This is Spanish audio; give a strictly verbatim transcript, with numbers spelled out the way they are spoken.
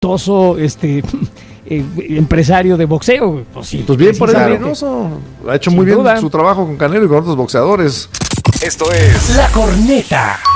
exitoso este eh, empresario de boxeo. Pues, sí, pues bien por él, Reynoso. Ha hecho Sin muy bien duda. su trabajo con Canelo y con otros boxeadores. Esto es La Corneta.